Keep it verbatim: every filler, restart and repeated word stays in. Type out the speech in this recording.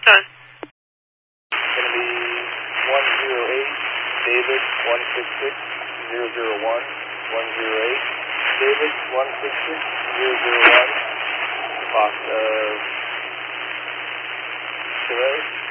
Done. It's going to be one zero eight, David, one six six, zero zero one, one zero eight, David, one six six, zero zero one, Fox, uh, Chile.